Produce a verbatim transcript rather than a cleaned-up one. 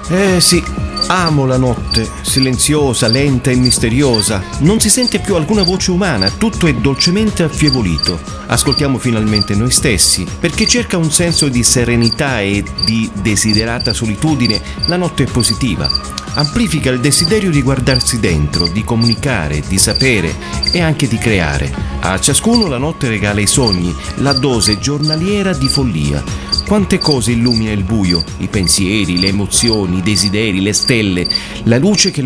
Eh sì, amo la notte, silenziosa, lenta e misteriosa. Non si sente più alcuna voce umana, tutto è dolcemente affievolito. Ascoltiamo finalmente noi stessi, perché cerca un senso di serenità e di desiderata solitudine. La notte è positiva. Amplifica il desiderio di guardarsi dentro, di comunicare, di sapere e anche di creare. A ciascuno la notte regala i sogni, la dose giornaliera di follia. Quante cose illumina il buio, i pensieri, le emozioni, i desideri, le stelle, la luce che